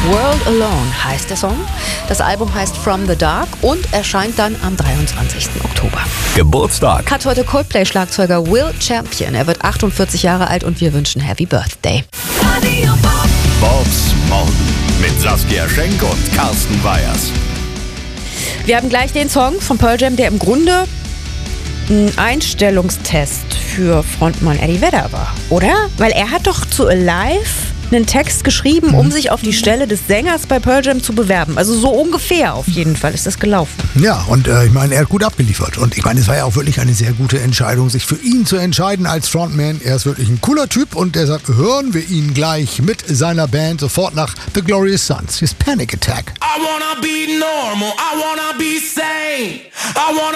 World Alone heißt der Song. Das Album heißt From the Dark und erscheint dann am 23. Oktober. Geburtstag. Hat heute Coldplay-Schlagzeuger Will Champion. Er wird 48 Jahre alt und wir wünschen Happy Birthday. Bobs Morgen mit Saskia Schenk und Carsten Weyers. Wir haben gleich den Song von Pearl Jam, der im Grunde ein Einstellungstest für Frontmann Eddie Vedder war, oder? Weil er hat doch zu Alive einen Text geschrieben, um sich auf die Stelle des Sängers bei Pearl Jam zu bewerben. Also so ungefähr auf jeden Fall ist das gelaufen. Ja, und ich meine, er hat gut abgeliefert. Und ich meine, es war ja auch wirklich eine sehr gute Entscheidung, sich für ihn zu entscheiden als Frontman. Er ist wirklich ein cooler Typ und deshalb hören wir ihn gleich mit seiner Band sofort nach The Glorious Sons. His Panic Attack. I wanna be normal, I wanna be sane, I wanna